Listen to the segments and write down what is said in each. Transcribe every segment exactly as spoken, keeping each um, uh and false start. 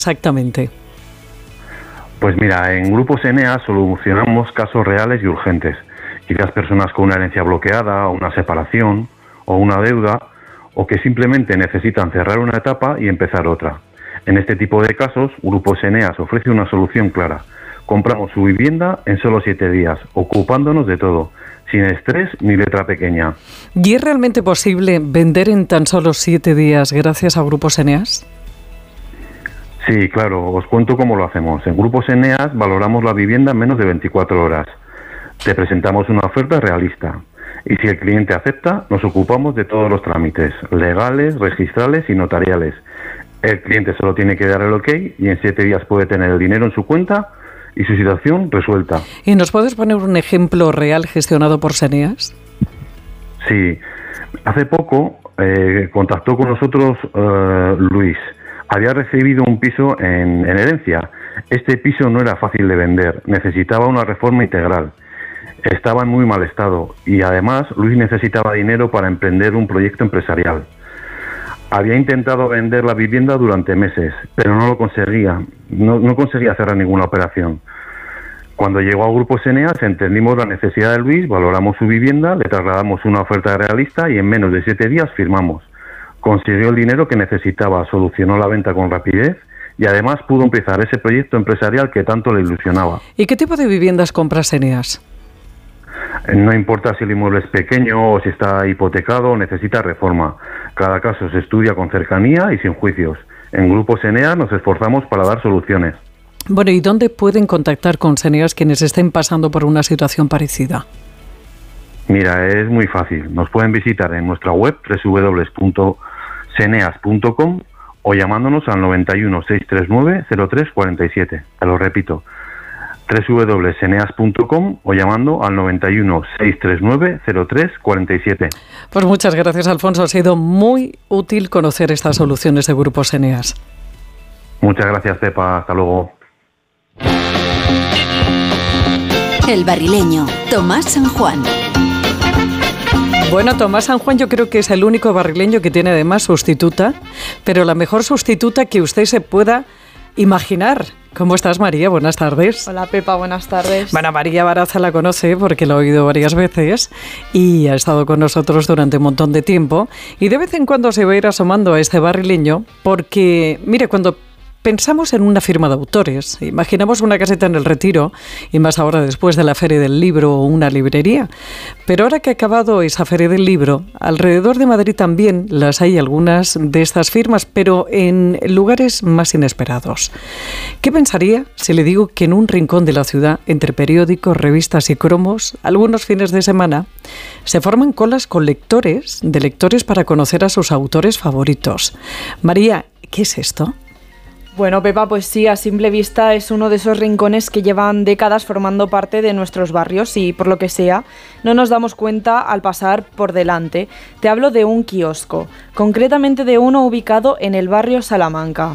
exactamente? Pues mira, en Grupos Eneas solucionamos casos reales y urgentes. Quizás personas con una herencia bloqueada, o una separación, o una deuda, o que simplemente necesitan cerrar una etapa y empezar otra. En este tipo de casos, Grupos Eneas ofrece una solución clara. Compramos su vivienda en solo siete días, ocupándonos de todo, sin estrés ni letra pequeña. ¿Y es realmente posible vender en tan solo siete días gracias a Grupos Eneas? Sí, claro, os cuento cómo lo hacemos. En Grupos Eneas valoramos la vivienda en menos de veinticuatro horas. Te presentamos una oferta realista. Y si el cliente acepta, nos ocupamos de todos los trámites, legales, registrales y notariales. El cliente solo tiene que dar el ok y en siete días puede tener el dinero en su cuenta y su situación resuelta. ¿Y nos puedes poner un ejemplo real gestionado por Eneas? Sí. Hace poco eh, contactó con nosotros eh, Luis. Había recibido un piso en, en herencia. Este piso no era fácil de vender, necesitaba una reforma integral. Estaba en muy mal estado y además Luis necesitaba dinero para emprender un proyecto empresarial. Había intentado vender la vivienda durante meses, pero no lo conseguía, no, no conseguía cerrar ninguna operación. Cuando llegó a Grupos Eneas entendimos la necesidad de Luis, valoramos su vivienda, le trasladamos una oferta realista y en menos de siete días firmamos. Consiguió el dinero que necesitaba, solucionó la venta con rapidez y además pudo empezar ese proyecto empresarial que tanto le ilusionaba. ¿Y qué tipo de viviendas compra Eneas? No importa si el inmueble es pequeño o si está hipotecado o necesita reforma. Cada caso se estudia con cercanía y sin juicios. En Grupos Eneas nos esforzamos para dar soluciones. Bueno, ¿y dónde pueden contactar con Eneas quienes estén pasando por una situación parecida? Mira, es muy fácil. Nos pueden visitar en nuestra web doble u doble u doble u punto eneas punto com o llamándonos al noventa y uno, seiscientos treinta y nueve, cero tres cuarenta y siete. Te lo repito. doble u doble u doble u punto eneas punto com o llamando al noventa y uno, seiscientos treinta y nueve, cero tres cuarenta y siete. Pues muchas gracias, Alfonso. Ha sido muy útil conocer estas soluciones de Grupos Eneas. Muchas gracias, Pepa. Hasta luego. El Barrileño, Tomás San Juan. Bueno, Tomás San Juan yo creo que es el único barrileño que tiene además sustituta, pero la mejor sustituta que usted se pueda imaginar. ¿Cómo estás, María? Buenas tardes. Hola, Pepa, buenas tardes. Bueno, María Baraza la conoce porque la ha oído varias veces y ha estado con nosotros durante un montón de tiempo y de vez en cuando se va a ir asomando a este barrileño porque, mire, cuando pensamos en una firma de autores, imaginamos una caseta en el Retiro y más ahora después de la Feria del Libro o una librería. Pero ahora que ha acabado esa Feria del Libro, alrededor de Madrid también las hay algunas de estas firmas, pero en lugares más inesperados. ¿Qué pensaría si le digo que en un rincón de la ciudad, entre periódicos, revistas y cromos, algunos fines de semana, se forman colas con lectores, de lectores para conocer a sus autores favoritos? María, ¿qué es esto? Bueno, Pepa, pues sí, a simple vista es uno de esos rincones que llevan décadas formando parte de nuestros barrios y, por lo que sea, no nos damos cuenta al pasar por delante. Te hablo de un kiosco, concretamente de uno ubicado en el barrio Salamanca.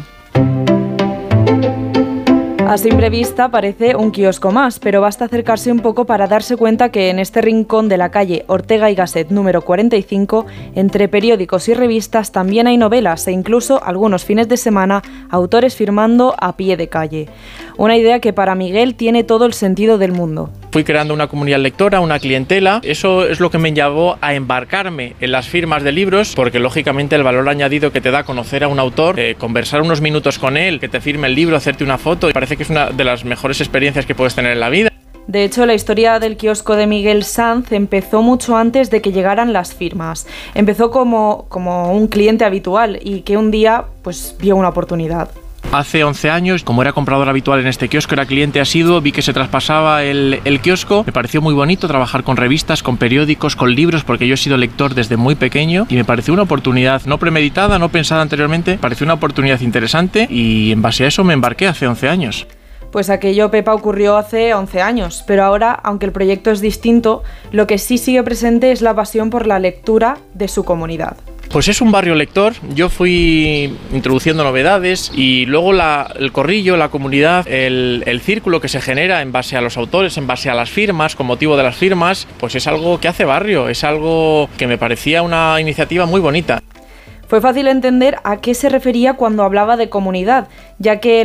A simple vista parece un kiosco más, pero basta acercarse un poco para darse cuenta que en este rincón de la calle Ortega y Gasset número cuarenta y cinco, entre periódicos y revistas también hay novelas e incluso algunos fines de semana autores firmando a pie de calle. Una idea que para Miguel tiene todo el sentido del mundo. Fui creando una comunidad lectora, una clientela. Eso es lo que me llevó a embarcarme en las firmas de libros, porque lógicamente el valor añadido que te da conocer a un autor, eh, conversar unos minutos con él, que te firme el libro, hacerte una foto, parece que es una de las mejores experiencias que puedes tener en la vida. De hecho, la historia del kiosco de Miguel Sanz empezó mucho antes de que llegaran las firmas. Empezó como, como un cliente habitual y que un día pues, vio una oportunidad. Hace once años, como era comprador habitual en este kiosco, era cliente asiduo, vi que se traspasaba el, el kiosco. Me pareció muy bonito trabajar con revistas, con periódicos, con libros, porque yo he sido lector desde muy pequeño y me pareció una oportunidad no premeditada, no pensada anteriormente, me pareció una oportunidad interesante y en base a eso me embarqué hace once años. Pues aquello, Pepa, ocurrió hace once años, pero ahora, aunque el proyecto es distinto, lo que sí sigue presente es la pasión por la lectura de su comunidad. Pues es un barrio lector, yo fui introduciendo novedades y luego la, el corrillo, la comunidad, el, el círculo que se genera en base a los autores, en base a las firmas, con motivo de las firmas, pues es algo que hace barrio, es algo que me parecía una iniciativa muy bonita. Fue fácil entender a qué se refería cuando hablaba de comunidad, ya que